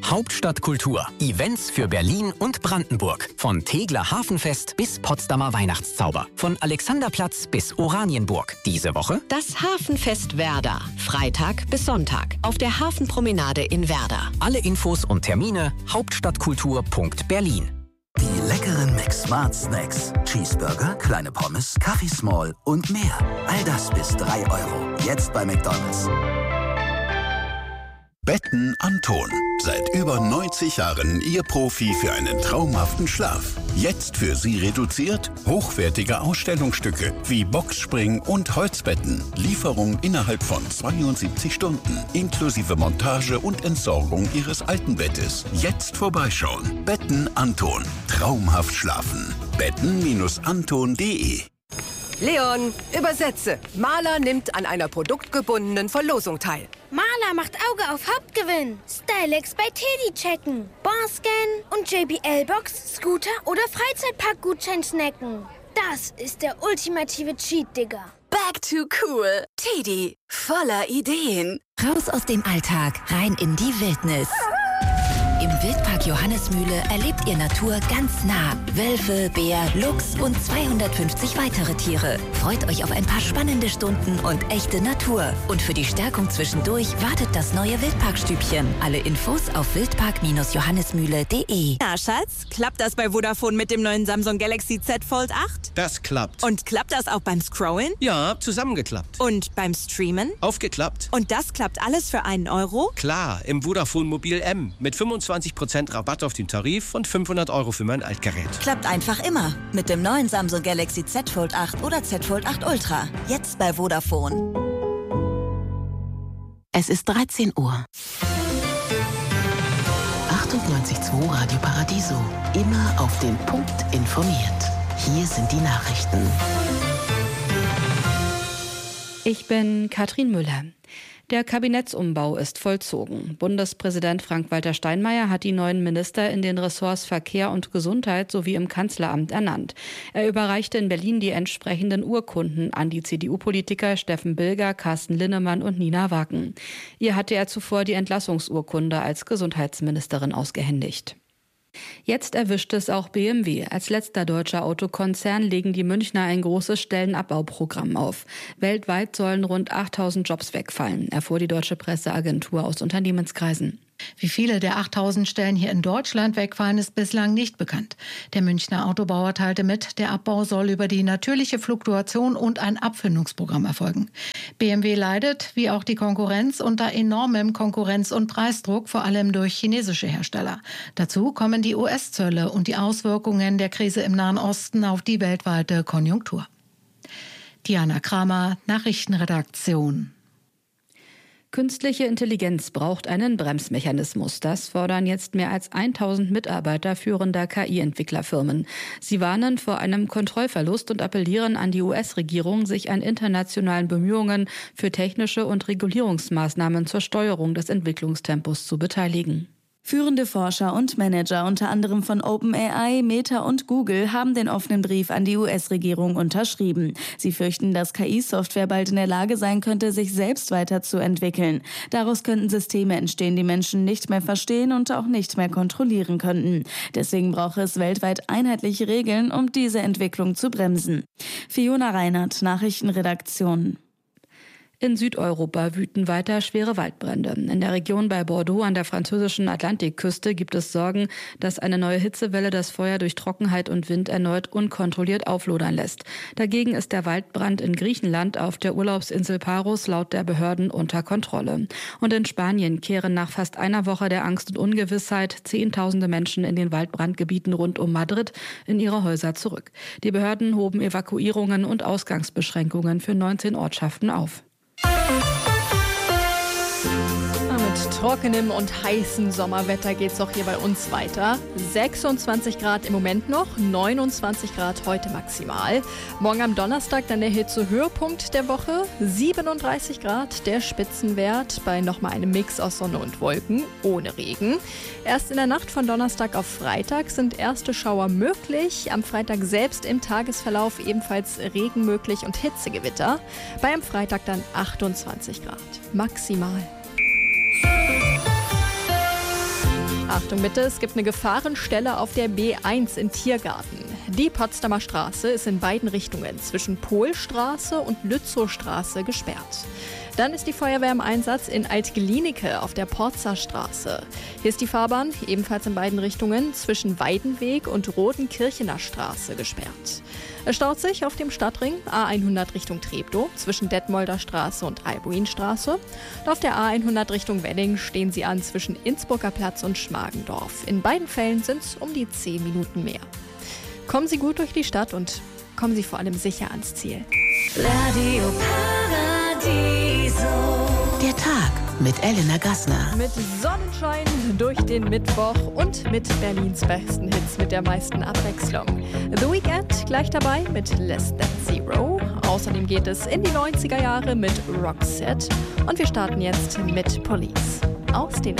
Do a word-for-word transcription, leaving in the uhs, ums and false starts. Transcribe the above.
Hauptstadtkultur. Events für Berlin und Brandenburg. Von Tegeler Hafenfest bis Potsdamer Weihnachtszauber. Von Alexanderplatz bis Oranienburg. Diese Woche das Hafenfest Werder. Freitag bis Sonntag. Auf der Hafenpromenade in Werder. Alle Infos und Termine hauptstadtkultur punkt berlin. Die leckeren McSmart Snacks. Cheeseburger, kleine Pommes, Kaffee Small und mehr. All das bis drei Euro. Jetzt bei McDonald's. Betten Anton. Seit über neunzig Jahren Ihr Profi für einen traumhaften Schlaf. Jetzt für Sie reduziert hochwertige Ausstellungsstücke wie Boxspring und Holzbetten. Lieferung innerhalb von zweiundsiebzig Stunden. Inklusive Montage und Entsorgung Ihres alten Bettes. Jetzt vorbeischauen. Betten Anton. Traumhaft schlafen. betten Anton punkt de. Leon, übersetze. Maler nimmt an einer produktgebundenen Verlosung teil. Maler macht Auge auf Hauptgewinn. Stylex bei Teddy checken. Barscan und J B L-Box, Scooter oder Freizeitpark-Gutschein snacken. Das ist der ultimative Cheat, Digga. Back to cool. Teddy, voller Ideen. Raus aus dem Alltag, rein in die Wildnis. Im Wildpark Johannesmühle erlebt ihr Natur ganz nah. Wölfe, Bär, Luchs und zweihundertfünfzig weitere Tiere. Freut euch auf ein paar spannende Stunden und echte Natur. Und für die Stärkung zwischendurch wartet das neue Wildparkstübchen. Alle Infos auf wildpark johannesmühle punkt de. Na, Schatz, klappt das bei Vodafone mit dem neuen Samsung Galaxy Z Fold acht? Das klappt. Und klappt das auch beim Scrollen? Ja, zusammengeklappt. Und beim Streamen? Aufgeklappt. Und das klappt alles für einen Euro? Klar, im Vodafone Mobil M mit fünfundzwanzig Prozent Rabatt auf den Tarif und fünfhundert Euro für mein Altgerät. Klappt einfach immer. Mit dem neuen Samsung Galaxy Z Fold acht oder Z Fold acht Ultra. Jetzt bei Vodafone. Es ist dreizehn Uhr. achtundneunzig Komma zwei Radio Paradiso. Immer auf den Punkt informiert. Hier sind die Nachrichten. Ich bin Katrin Müller. Der Kabinettsumbau ist vollzogen. Bundespräsident Frank-Walter Steinmeier hat die neuen Minister in den Ressorts Verkehr und Gesundheit sowie im Kanzleramt ernannt. Er überreichte in Berlin die entsprechenden Urkunden an die C D U-Politiker Steffen Bilger, Carsten Linnemann und Nina Wagen. Ihr hatte er zuvor die Entlassungsurkunde als Gesundheitsministerin ausgehändigt. Jetzt erwischt es auch B M W. Als letzter deutscher Autokonzern legen die Münchner ein großes Stellenabbauprogramm auf. Weltweit sollen rund achttausend Jobs wegfallen, erfuhr die deutsche Presseagentur aus Unternehmenskreisen. Wie viele der achttausend Stellen hier in Deutschland wegfallen, ist bislang nicht bekannt. Der Münchner Autobauer teilte mit, der Abbau soll über die natürliche Fluktuation und ein Abfindungsprogramm erfolgen. B M W leidet, wie auch die Konkurrenz, unter enormem Konkurrenz- und Preisdruck, vor allem durch chinesische Hersteller. Dazu kommen die U S-Zölle und die Auswirkungen der Krise im Nahen Osten auf die weltweite Konjunktur. Diana Kramer, Nachrichtenredaktion. Künstliche Intelligenz braucht einen Bremsmechanismus. Das fordern jetzt mehr als tausend Mitarbeiter führender K I-Entwicklerfirmen. Sie warnen vor einem Kontrollverlust und appellieren an die U S-Regierung, sich an internationalen Bemühungen für technische und Regulierungsmaßnahmen zur Steuerung des Entwicklungstempos zu beteiligen. Führende Forscher und Manager, unter anderem von OpenAI, Meta und Google, haben den offenen Brief an die U S-Regierung unterschrieben. Sie fürchten, dass K I-Software bald in der Lage sein könnte, sich selbst weiterzuentwickeln. Daraus könnten Systeme entstehen, die Menschen nicht mehr verstehen und auch nicht mehr kontrollieren könnten. Deswegen brauche es weltweit einheitliche Regeln, um diese Entwicklung zu bremsen. Fiona Reinhardt, Nachrichtenredaktion. In Südeuropa wüten weiter schwere Waldbrände. In der Region bei Bordeaux an der französischen Atlantikküste gibt es Sorgen, dass eine neue Hitzewelle das Feuer durch Trockenheit und Wind erneut unkontrolliert auflodern lässt. Dagegen ist der Waldbrand in Griechenland auf der Urlaubsinsel Paros laut der Behörden unter Kontrolle. Und in Spanien kehren nach fast einer Woche der Angst und Ungewissheit Zehntausende Menschen in den Waldbrandgebieten rund um Madrid in ihre Häuser zurück. Die Behörden hoben Evakuierungen und Ausgangsbeschränkungen für neunzehn Ortschaften auf. Mit trockenem und heißem Sommerwetter geht's auch hier bei uns weiter. sechsundzwanzig Grad im Moment noch, neunundzwanzig Grad heute maximal. Morgen am Donnerstag dann der Hitze-Höhepunkt der Woche, siebenunddreißig Grad der Spitzenwert bei nochmal einem Mix aus Sonne und Wolken, ohne Regen. Erst in der Nacht von Donnerstag auf Freitag sind erste Schauer möglich. Am Freitag selbst im Tagesverlauf ebenfalls Regen möglich und Hitzegewitter. Bei am Freitag dann achtundzwanzig Grad maximal. Achtung bitte, es gibt eine Gefahrenstelle auf der B eins in Tiergarten. Die Potsdamer Straße ist in beiden Richtungen zwischen Polstraße und Lützowstraße gesperrt. Dann ist die Feuerwehr im Einsatz in Alt-Glienicke auf der Porzer Straße. Hier ist die Fahrbahn ebenfalls in beiden Richtungen zwischen Weidenweg und Rodenkirchener Straße gesperrt. Es staut sich auf dem Stadtring A hundert Richtung Treptow zwischen Detmolder Straße und Albuinstraße. Und auf der A hundert Richtung Wedding stehen sie an zwischen Innsbrucker Platz und Schmargendorf. In beiden Fällen sind es um die zehn Minuten mehr. Kommen Sie gut durch die Stadt und kommen Sie vor allem sicher ans Ziel. Radio Paradiso. Der Tag mit Elena Gassner. Mit Sonnenschein durch den Mittwoch und mit Berlins besten Hits mit der meisten Abwechslung. The Weeknd gleich dabei mit Less Than Zero. Außerdem geht es in die neunziger Jahre mit Roxette. Und wir starten jetzt mit Police aus den